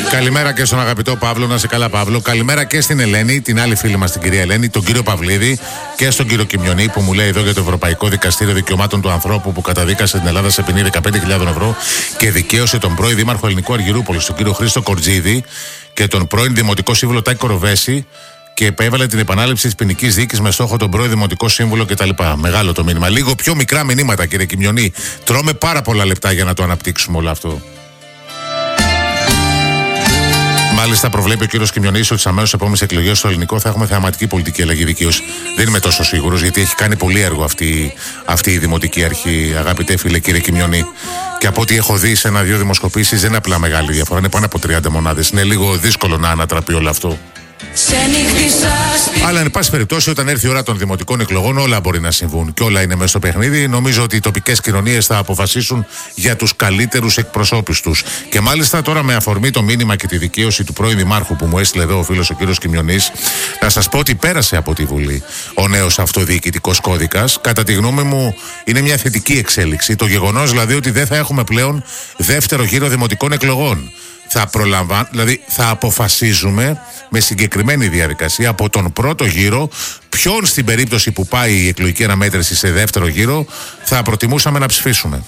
Καλημέρα και στον αγαπητό Παύλο, να σε καλά Παύλο. Καλημέρα και στην Ελένη, την άλλη φίλη μας την κυρία Ελένη, τον κύριο Παυλίδη και στον κύριο Κιμιονή που μου λέει εδώ για το Ευρωπαϊκό Δικαστήριο Δικαιωμάτων του Ανθρώπου που καταδίκασε την Ελλάδα σε ποινή 15.000 ευρώ και δικαίωσε τον πρώην Δήμαρχο Ελληνικού Αργυρούπολης, τον κύριο Χρήστο Κορτζίδη και τον πρώην Δημοτικό Σύμβουλο Τάκη Κοροβέση και επέβαλε την επανάληψη της ποινικής δίκης με στόχο τον πρώην Δημοτικό Σύμβουλο κτλ. Μεγάλο το μήνυμα. Λίγο πιο μικρά μηνύματα, κύριε Κιμιονή. Τρώμε πάρα πολλά λεπτά για να το αναπτύξουμε όλο αυτό. Μάλιστα, προβλέπει ο κύριος Κιμιονής ότι στις αμέσως επόμενες εκλογές στο ελληνικό θα έχουμε θεαματική πολιτική αλλαγή δικαίωση. Δεν είμαι τόσο σίγουρος, γιατί έχει κάνει πολύ έργο αυτή η δημοτική αρχή, αγαπητέ φίλε κύριε Κιμιονή. Και από ό,τι έχω δει σε ένα-δύο δημοσκοπήσεις, δεν είναι απλά μεγάλη διαφορά, είναι πάνω από 30 μονάδες. Είναι λίγο δύσκολο να ανατραπεί όλο αυτό. Αλλά, εν πάση περιπτώσει, όταν έρθει η ώρα των δημοτικών εκλογών, όλα μπορεί να συμβούν και όλα είναι μέσα στο παιχνίδι. Νομίζω ότι οι τοπικές κοινωνίες θα αποφασίσουν για τους καλύτερους εκπροσώπους τους. Και μάλιστα τώρα, με αφορμή το μήνυμα και τη δικαίωση του πρώην Δημάρχου που μου έστειλε εδώ ο φίλος ο κύριος Κιμιονής, να σας πω ότι πέρασε από τη Βουλή ο νέος αυτοδιοικητικός κώδικας. Κατά τη γνώμη μου, είναι μια θετική εξέλιξη. Το γεγονός δηλαδή ότι δεν θα έχουμε πλέον δεύτερο γύρο δημοτικών εκλογών. Δηλαδή θα αποφασίζουμε με συγκεκριμένη διαδικασία από τον πρώτο γύρο ποιον στην περίπτωση που πάει η εκλογική αναμέτρηση σε δεύτερο γύρο θα προτιμούσαμε να ψηφίσουμε.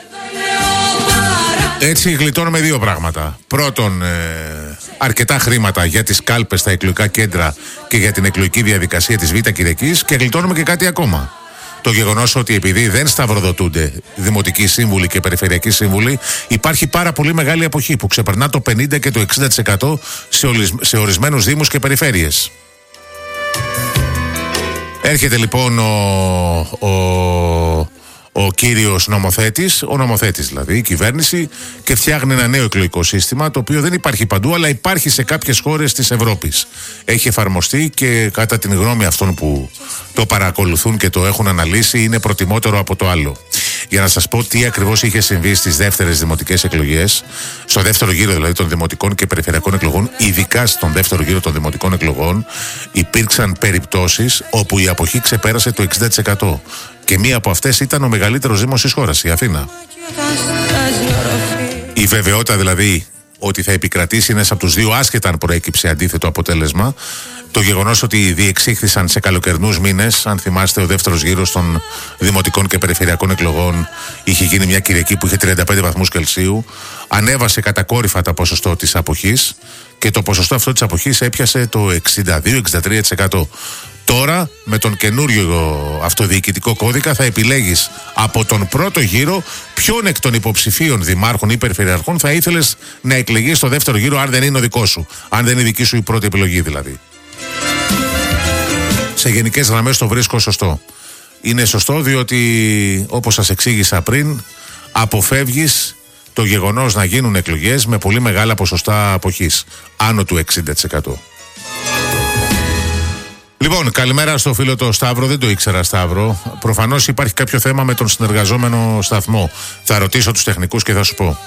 Έτσι γλιτώνουμε δύο πράγματα. Πρώτον, αρκετά χρήματα για τις κάλπες στα εκλογικά κέντρα και για την εκλογική διαδικασία της Β' Κυριακής και γλιτώνουμε και κάτι ακόμα. Το γεγονός ότι επειδή δεν σταυροδοτούνται δημοτικοί σύμβουλοι και περιφερειακοί σύμβουλοι, υπάρχει πάρα πολύ μεγάλη αποχή που ξεπερνά το 50% και το 60% σε ορισμένους δήμους και περιφέρειες. Έρχεται λοιπόν ο κύριος νομοθέτης, ο νομοθέτης δηλαδή, η κυβέρνηση, και φτιάχνει ένα νέο εκλογικό σύστημα το οποίο δεν υπάρχει παντού, αλλά υπάρχει σε κάποιες χώρες της Ευρώπης. Έχει εφαρμοστεί και κατά την γνώμη αυτών που το παρακολουθούν και το έχουν αναλύσει είναι προτιμότερο από το άλλο. Για να σας πω τι ακριβώς είχε συμβεί στις δεύτερες δημοτικές εκλογές, στο δεύτερο γύρο δηλαδή των δημοτικών και περιφερειακών εκλογών, ειδικά στον δεύτερο γύρο των δημοτικών εκλογών, υπήρξαν περιπτώσεις όπου η αποχή ξεπέρασε το 60%. Και μία από αυτές ήταν ο μεγαλύτερος δήμος της χώρας, η Αθήνα. Η βεβαιότητα δηλαδή ότι θα επικρατήσει ένας από τους δύο, άσχετα αν προέκυψε αντίθετο αποτέλεσμα. Το γεγονός ότι διεξήχθησαν σε καλοκαιρινούς μήνες, αν θυμάστε, ο δεύτερος γύρος των δημοτικών και περιφερειακών εκλογών είχε γίνει μια Κυριακή που είχε 35 βαθμούς Κελσίου, ανέβασε κατακόρυφα το ποσοστό της αποχής και το ποσοστό αυτό της αποχής έπιασε το 62-63%. Τώρα, με τον καινούριο αυτοδιοικητικό κώδικα, θα επιλέγεις από τον πρώτο γύρο ποιον εκ των υποψηφίων δημάρχων ή περιφερειαρχών θα ήθελες να εκλεγείς στο δεύτερο γύρο, αν δεν είναι ο δικός σου. Αν δεν είναι η δική σου η πρώτη επιλογή δηλαδή. Σε γενικές γραμμές το βρίσκω σωστό. Είναι σωστό διότι, όπως σας εξήγησα πριν, αποφεύγεις το γεγονός να γίνουν εκλογές με πολύ μεγάλα ποσοστά αποχής, άνω του 60%. Λοιπόν, καλημέρα στο φίλο το Σταύρο, δεν το ήξερα Σταύρο. Προφανώς υπάρχει κάποιο θέμα με τον συνεργαζόμενο σταθμό. Θα ρωτήσω τους τεχνικούς και θα σου πω.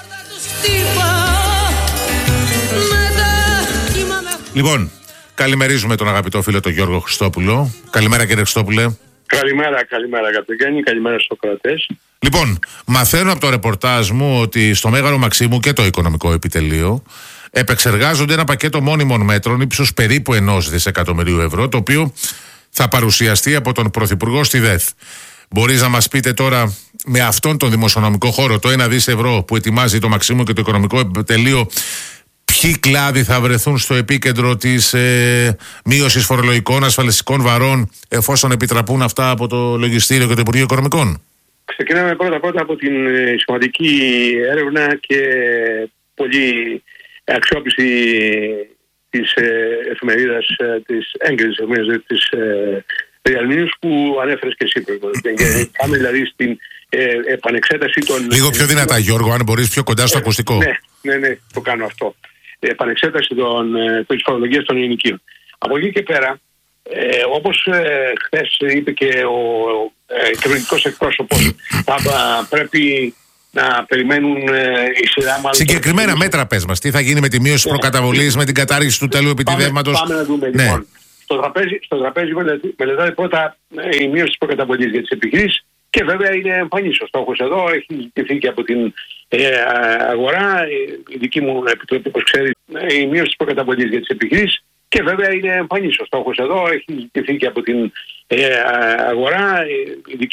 Λοιπόν, καλημερίζουμε τον αγαπητό φίλο τον Γιώργο Χριστόπουλο. Καλημέρα κύριε Χριστόπουλε. Καλημέρα Γατογέννη, καλημέρα στους ακροατές. Λοιπόν, μαθαίνω από το ρεπορτάζ μου ότι στο Μέγαρο Μαξίμου και το Οικονομικό Επιτελείο επεξεργάζονται ένα πακέτο μόνιμων μέτρων ύψους περίπου 1 δισεκατομμυρίου ευρώ, το οποίο θα παρουσιαστεί από τον Πρωθυπουργό στη ΔΕΘ. Μπορείς να μας πείτε τώρα, με αυτόν τον δημοσιονομικό χώρο, το 1 δις ευρώ που ετοιμάζει το Μαξίμου και το Οικονομικό Επιτελείο, ποιοι κλάδοι θα βρεθούν στο επίκεντρο της μείωσης φορολογικών ασφαλιστικών βαρών, εφόσον επιτραπούν αυτά από το Λογιστήριο και το Υπουργείο Οικονομικών? Ξεκινάμε πρώτα από την σημαντική έρευνα και πολύ αξιόπιστη της εφημερίδας, της έγκρισης εφημερίδας της Real News που ανέφερες και εσύ προηγούμενα. Πάμε δηλαδή στην επανεξέταση των... Λίγο πιο δυνατά Γιώργο, αν μπορείς, πιο κοντά στο ακουστικό. Ναι, το κάνω αυτό. Επανεξέταση της φορολογίας των ενοικίων. Από εκεί και πέρα, όπως χθες είπε και ο κυβερνητικός εκπρόσωπος, θα πρέπει να περιμένουν η σειρά μάλλον. Συγκεκριμένα μέτρα πες μας. Τι θα γίνει με τη μείωση προκαταβολής, με την κατάργηση του τέλου επιτιδεύματος? Πάμε να δούμε λοιπόν. Στο τραπέζι μελετάται πρώτα η μείωση της προκαταβολής για τις επιχειρήσεις και βέβαια είναι εμφανής ο στόχος εδώ. Έχει ζητηθεί και από την αγορά, η δική μου επιτροπή, όπως ξέρει, η μείωση της προκαταβολής για τις επιχειρήσεις. Και βέβαια είναι εμφανής ο στόχος εδώ, έχει ζητηθεί και από την αγορά.